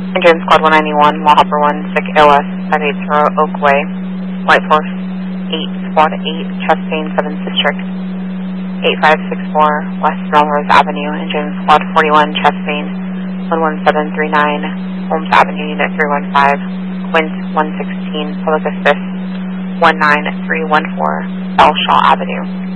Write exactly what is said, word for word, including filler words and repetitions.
Engine Squad one ninety-one, Mallhopper one, Sick A O S, five eight zero Oak Way, White Force eight, Squad eight, Chastain seventh District, eight five six four West Melrose Avenue, Engine Squad forty-one, Chastain one one seven three nine, Holmes Avenue, Unit three one five, Quint one sixteen, Public Assist one nine three one four, Bellshaw Avenue.